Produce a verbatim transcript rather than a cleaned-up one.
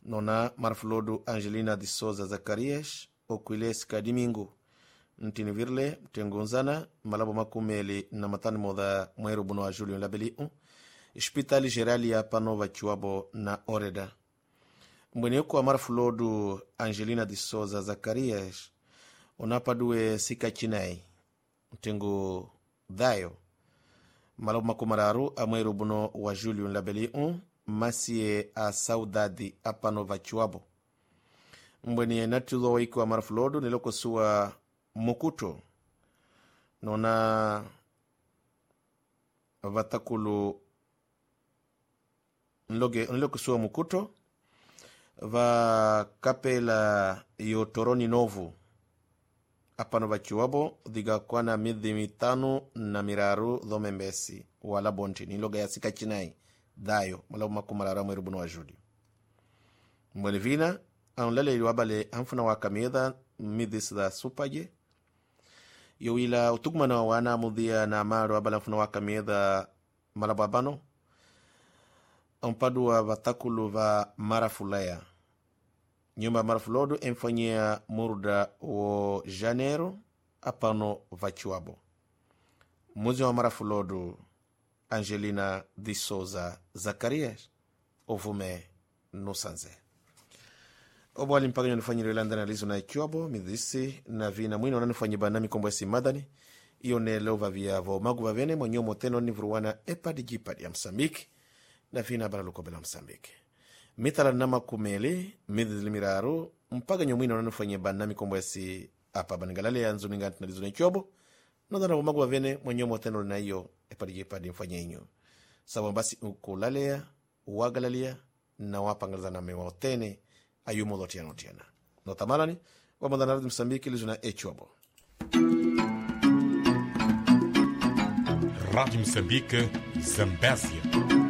nona marfulodu Angelina de Souza Zacarias okuiles kadimingu ntini virle mtengunzana malabo makumeli na matani moda mweru buno wa Julio labeli un hospitali gerali ya panova chuabo na oreda mbweni kwa marfulodu Angelina de Souza Zacarias unapadue sika chinai mtengu dhayo malabo makumararu amweru buno wa Julio labeli un masie a saudade a panova chuabo mbweni natuzo waiku wa marfulodu niloko suwa mukuto nona vatakulu nloge niloko suwa mukuto va kapela yo toroni novu apano vachuabo diga kwana midhi mitano na miraru dhomembesi wala bonti niloga ya sika chinai dayo malabu makumarara mweru bunu wa Julio mbweni vina anulele iliwabale hamfuna wakamidha midhis da supaje yowila utukmana wana mudhia na amaru abala hamfuna wakamidha malabu abano ampadu wa vatakulu va marafulaya nyumba marafulodu emfanyia murda o janeiro apano vachuabo muzi wa marafulodu Angelina de Souza Zacarias ovume nusanze obo alimpaganya nifanyire landa na lizo na ichuabo midhisi na vina mwino na nifanyi banami kombo esi madani iyo ne lova via vo magu vavene mwenyo moteno nivruwana epadi jipadi ya Msambiki na vina bara luko bela Msambiki mitala nama kumeli midhili miraru mpaganya mwino na nifanyi banami kombo esi apa baningalale ya nzu ninganti na lizo na ichuabo na dhana magu vavene mwenyo moteno na iyo epadi jipadi mfanya inyo sawa basi ukulalea uwagalalia na wapangaliza na mewotene ayumo lotiana lotiana no tamalani wa mandana Msambiki lizuna echuabo Rádio Moçambique, Zambésia.